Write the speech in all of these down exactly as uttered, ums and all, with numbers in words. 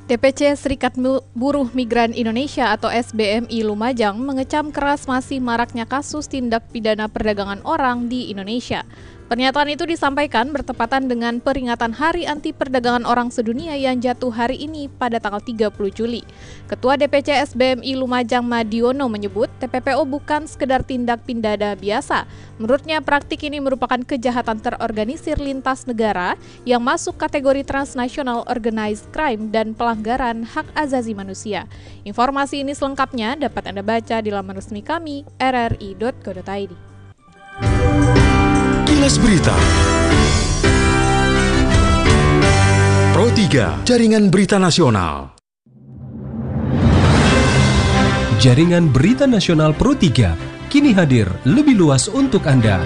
D P C Serikat Buruh Migran Indonesia atau S B M I Lumajang mengecam keras masih maraknya kasus tindak pidana perdagangan orang di Indonesia. Pernyataan itu disampaikan bertepatan dengan peringatan Hari Anti Perdagangan Orang Sedunia yang jatuh hari ini pada tanggal tiga puluh Juli. Ketua D P C S B M I Lumajang Madiono menyebut T P P O bukan sekedar tindak pidana biasa. Menurutnya praktik ini merupakan kejahatan terorganisir lintas negara yang masuk kategori transnational organized crime dan pelanggaran hak asasi manusia. Informasi ini selengkapnya dapat Anda baca di laman resmi kami r r i dot co dot i d. Kilas Berita Pro tiga, Jaringan Berita Nasional. Jaringan Berita Nasional Pro tiga kini hadir lebih luas untuk Anda.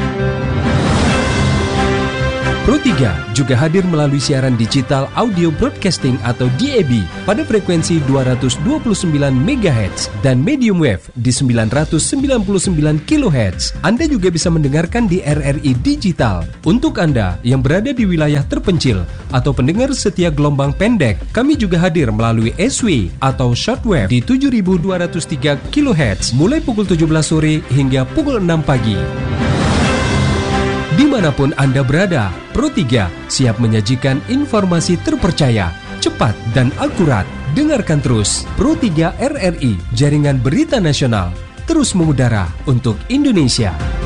Pro tiga juga hadir melalui siaran digital audio broadcasting atau D A B pada frekuensi dua ratus dua puluh sembilan megahertz dan medium wave di sembilan ratus sembilan puluh sembilan kilohertz. Anda juga bisa mendengarkan di R R I Digital. Untuk Anda yang berada di wilayah terpencil atau pendengar setia gelombang pendek, kami juga hadir melalui S W atau shortwave di tujuh ribu dua ratus tiga kilohertz mulai pukul tujuh belas sore hingga pukul enam pagi. Dimanapun Anda berada, Pro tiga siap menyajikan informasi terpercaya, cepat dan akurat. Dengarkan terus Pro tiga R R I, Jaringan Berita Nasional, terus mengudara untuk Indonesia.